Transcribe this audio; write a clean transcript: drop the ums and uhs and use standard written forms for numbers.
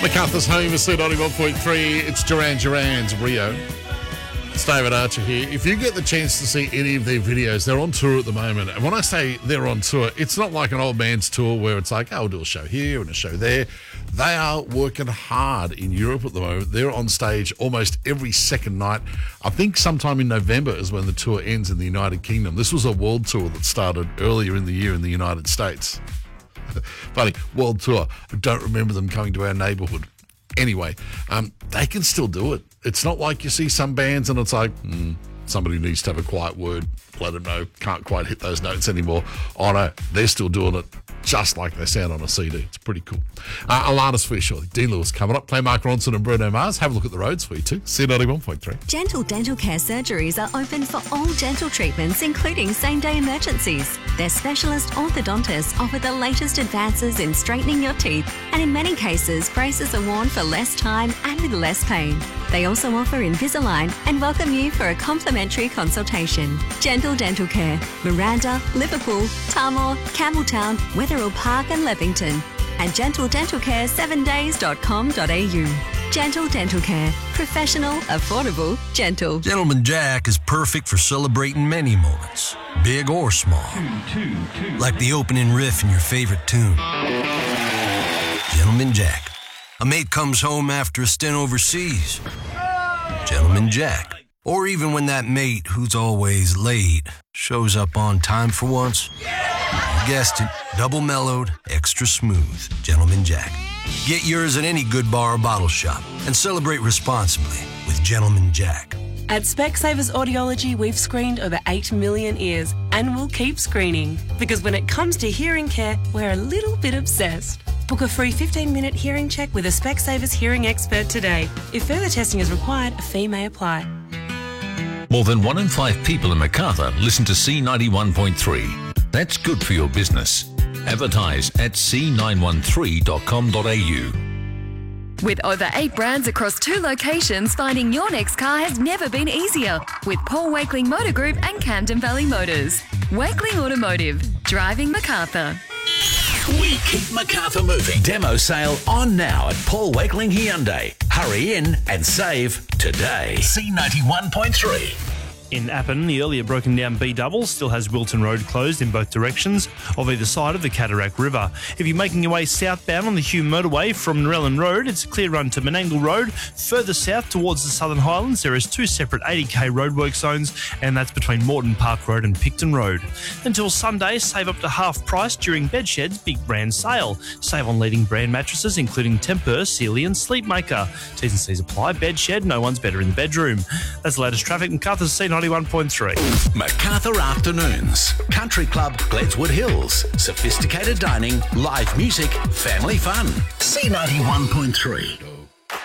MacArthur's home is C91.3. It's Duran Duran's Rio. It's David Archer here. If you get the chance to see any of their videos, they're on tour at the moment. And when I say they're on tour, it's not like an old man's tour where it's like, oh, we'll do a show here and a show there. They are working hard in Europe at the moment. They're on stage almost every second night. I think sometime in November is when the tour ends in the United Kingdom. This was a world tour that started earlier in the year in the United States. Funny, world tour. I don't remember them coming to our neighbourhood. Anyway, they can still do it. It's not like you see some bands and it's like, somebody needs to have a quiet word. Let them know. Can't quite hit those notes anymore. Oh no, they're still doing it just like they sound on a CD. It's pretty cool. Alana's for you shortly. Dean Lewis coming up. Play Mark Ronson and Bruno Mars. Have a look at the roads for you too. C91.3. Gentle Dental Care surgeries are open for all dental treatments, including same-day emergencies. Their specialist orthodontists offer the latest advances in straightening your teeth, and in many cases, braces are worn for less time and with less pain. They also offer Invisalign and welcome you for a complimentary consultation. Gentle Dental Care, Miranda, Liverpool, Tarmore, Campbelltown, Wetherill Park and Leppington. And gentledentalcare7days.com.au. Gentle Dental Care. Professional, affordable, gentle. Gentleman Jack is perfect for celebrating many moments, big or small. Like the opening riff in your favorite tune. Gentleman Jack. A mate comes home after a stint overseas. Gentleman Jack. Or even when that mate, who's always late, shows up on time for once. You guessed it, double mellowed, extra smooth. Gentleman Jack. Get yours at any good bar or bottle shop and celebrate responsibly with Gentleman Jack. At Specsavers Audiology, we've screened over 8 million ears and we'll keep screening. Because when it comes to hearing care, we're a little bit obsessed. Book a free 15-minute hearing check with a Specsavers hearing expert today. If further testing is required, a fee may apply. More than 1 in 5 people in Macarthur listen to C91.3. That's good for your business. Advertise at c913.com.au. With over 8 brands across 2 locations, finding your next car has never been easier. With Paul Wakeling Motor Group and Camden Valley Motors. Wakeling Automotive. Driving Macarthur. We keep Macarthur moving. Demo sale on now at Paul Wakeling Hyundai. Hurry in and save today. C91.3. In Appin, the earlier broken down B-double still has Wilton Road closed in both directions of either side of the Cataract River. If you're making your way southbound on the Hume Motorway from Narellan Road, it's a clear run to Menangle Road. Further south towards the Southern Highlands, there is 2 separate 80k roadwork zones, and that's between Morton Park Road and Picton Road. Until Sunday, save up to half price during Bedshed's big brand sale. Save on leading brand mattresses including Tempur, Sealy and Sleepmaker. T's and C's apply. Bedshed, no one's better in the bedroom. That's the latest traffic. MacArthur's C91.3. MacArthur Afternoons. Country Club, Gledswood Hills. Sophisticated dining, live music, family fun. C91.3.